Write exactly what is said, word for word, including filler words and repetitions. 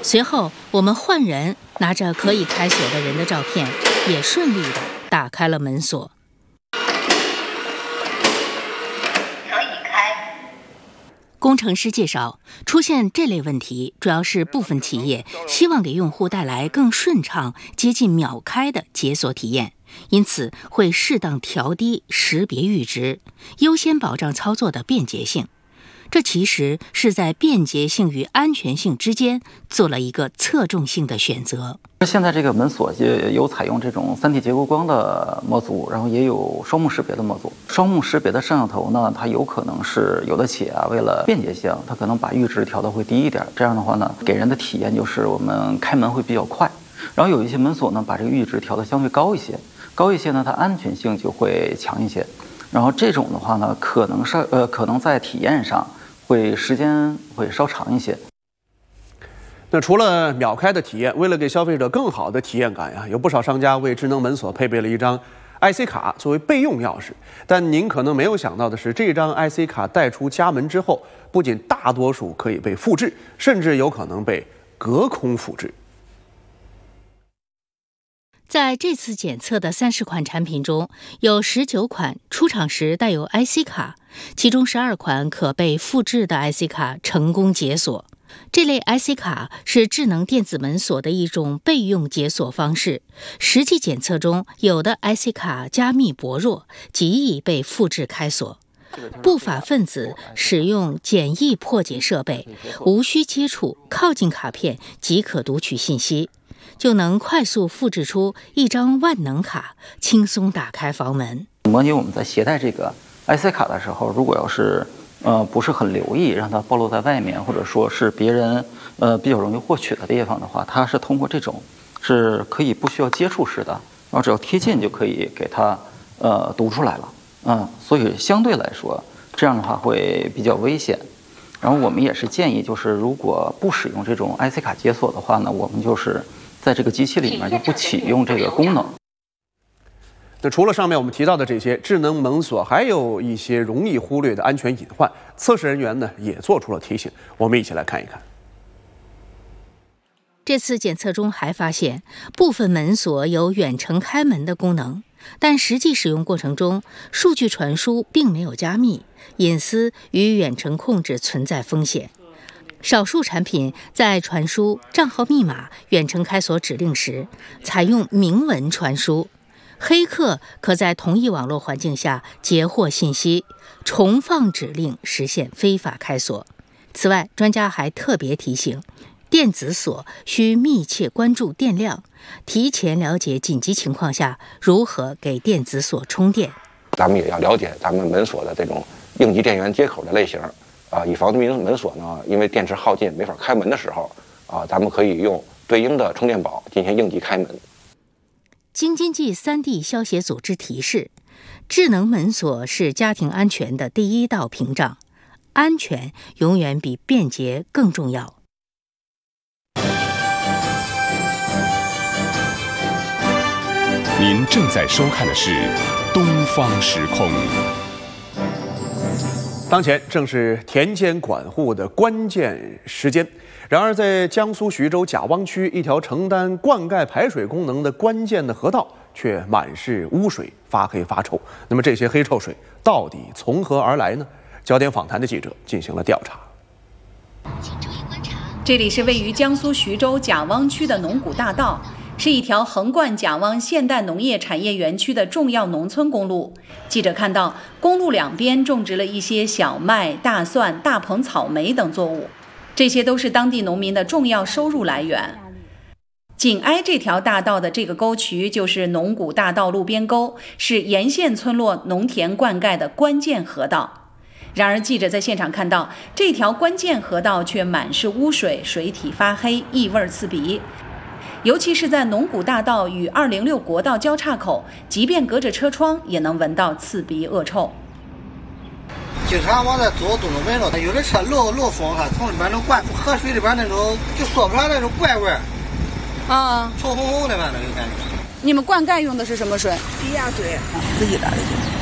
随后，我们换人拿着可以开锁的人的照片，也顺利地打开了门锁。工程师介绍，出现这类问题，主要是部分企业希望给用户带来更顺畅、接近秒开的解锁体验，因此会适当调低识别阈值，优先保障操作的便捷性。这其实是在便捷性与安全性之间做了一个侧重性的选择。 现在这个门锁有采用这种 三 D 结构光的模组，然后也有双目识别的模组。双目识别的摄像头呢，它有可能是有的企业啊，为了便捷性，它可能把阈值调得会低一点，这样的话呢，给人的体验就是我们开门会比较快。然后有一些门锁呢，把这个阈值调得相对高一些，高一些呢，它安全性就会强一些。然后这种的话呢，可能是呃，可能在体验上会时间会稍长一些。 那除了秒开的体验，为了给消费者更好的体验感呀，有不少商家为智能门锁配备了一张 I C 卡作为备用钥匙。但您可能没有想到的是，这张 I C 卡带出家门之后，不仅大多数可以被复制，甚至有可能被隔空复制。 在这次检测的三十款产品中，有十九款出厂时带有 I C 卡，其中十二款可被复制的 I C 卡成功解锁。这类 I C 卡是智能电子门锁的一种备用解锁方式。实际检测中，有的 I C 卡加密薄弱，极易被复制开锁。不法分子使用简易破解设备，无需接触，靠近卡片即可读取信息，就能快速复制出一张万能卡，轻松打开房门。 模拟我们在携带这个 I C 卡的时候，如果要是呃不是很留意，让它暴露在外面，或者说是别人呃比较容易获取的地方的话，它是通过这种是可以不需要接触式的，然后只要贴近就可以给它呃读出来了。嗯，所以相对来说，这样的话会比较危险。然后我们也是建议，就是如果不使用这种 I C 卡解锁的话呢，我们就是在这个机器里面就不启用这个功能。 那除了上面我们提到的这些，智能门锁还有一些容易忽略的安全隐患，测试人员呢也做出了提醒，我们一起来看一看。 这次检测中还发现，部分门锁有远程开门的功能，但实际使用过程中，数据传输并没有加密，隐私与远程控制存在风险。少数产品在传输账号密码、远程开锁指令时，采用明文传输。黑客可在同一网络环境下截获信息，重放指令实现非法开锁。此外，专家还特别提醒，电子锁需密切关注电量，提前了解紧急情况下如何给电子锁充电。 咱们也要了解咱们门锁的这种应急电源接口的类型啊，以防门门锁呢因为电池耗尽没法开门的时候啊，咱们可以用对应的充电宝进行应急开门。 京津冀三地消协组织提示，智能门锁是家庭安全的第一道屏障，安全永远比便捷更重要。 您正在收看的是东方时空。 当前正是田间管护的关键时间，然而在江苏徐州贾汪区一条承担灌溉排水功能的关键的河道却满是污水，发黑发臭。那么这些黑臭水到底从何而来呢？焦点访谈的记者进行了调查。 这里是位于江苏徐州贾汪区的农谷大道，是一条横贯贾汪现代农业产业园区的重要农村公路。记者看到，公路两边种植了一些小麦、大蒜、大棚草莓等作物，这些都是当地农民的重要收入来源。紧挨这条大道的这个沟渠就是农谷大道路边沟，是沿线村落农田灌溉的关键河道。然而，记者在现场看到，这条关键河道却满是污水，水体发黑，异味刺鼻。尤其是在农谷大道与二零六国道交叉口，即便隔着车窗，也能闻到刺鼻恶臭。 经常往这走都能闻到，有的车漏漏风哈，从里边能灌出河水里边那种就说不上那种怪味儿， 啊， 臭烘烘的反正有感觉。 你们灌溉用的是什么水？ 低压水，自己打的。